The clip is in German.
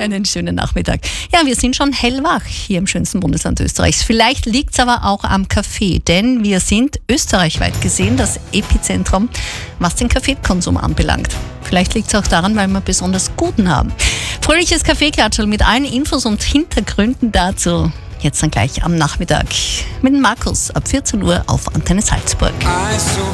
Einen schönen Nachmittag. Ja, wir sind schon hellwach hier im schönsten Bundesland Österreichs. Vielleicht liegt es aber auch am Kaffee, denn wir sind österreichweit gesehen das Epizentrum, was den Kaffeekonsum anbelangt. Vielleicht liegt es auch daran, weil wir besonders guten haben. Fröhliches Kaffeeklatschel mit allen Infos und Hintergründen dazu. Jetzt dann gleich am Nachmittag mit Markus ab 14 Uhr auf Antenne Salzburg. I so